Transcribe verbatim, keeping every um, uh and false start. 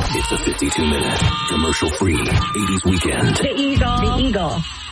It's a fifty-two minute, commercial-free eighties weekend. The Eagle. The Eagle.